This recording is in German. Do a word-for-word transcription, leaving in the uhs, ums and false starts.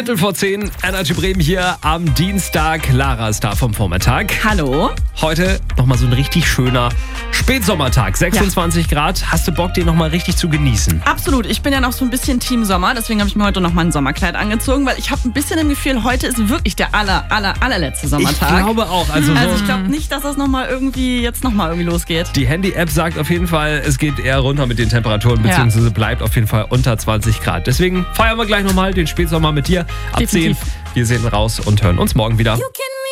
Viertel vor zehn, Energy Bremen hier am Dienstag. Lara ist da vom Vormittag. Hallo. Heute nochmal so ein richtig schöner Spätsommertag. sechsundzwanzig ja. Grad. Hast du Bock, den nochmal richtig zu genießen? Absolut. Ich bin ja noch so ein bisschen Team Sommer. Deswegen habe ich mir heute noch mal ein Sommerkleid angezogen, weil ich habe ein bisschen im Gefühl, heute ist wirklich der aller, aller, allerletzte Sommertag. Ich glaube auch. Also, also so ich glaube nicht, dass das noch mal irgendwie jetzt nochmal irgendwie losgeht. Die Handy-App sagt auf jeden Fall, es geht eher runter mit den Temperaturen, beziehungsweise bleibt auf jeden Fall unter zwanzig Grad. Deswegen feiern wir gleich nochmal den Spätsommer mit dir ab Definitiv. zehn. Wir sehen raus und hören uns morgen wieder. You can